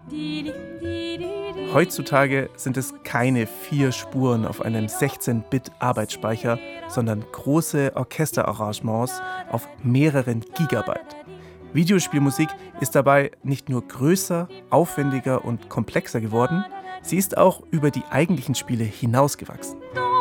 Heutzutage sind es keine 4 Spuren auf einem 16-Bit-Arbeitsspeicher, sondern große Orchesterarrangements auf mehreren Gigabyte. Videospielmusik ist dabei nicht nur größer, aufwendiger und komplexer geworden, sie ist auch über die eigentlichen Spiele hinausgewachsen.